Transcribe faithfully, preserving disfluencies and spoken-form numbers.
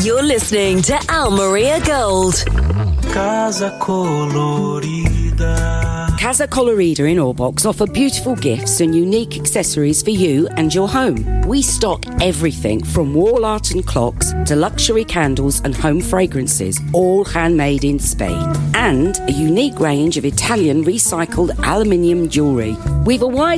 You're listening to Almeria Gold. Casa Colorida. Casa Colorida in Orbox offer beautiful gifts and unique accessories for you and your home. We stock everything from wall art and clocks to luxury candles and home fragrances, all handmade in Spain. And a unique range of Italian recycled aluminium jewellery. We've a wide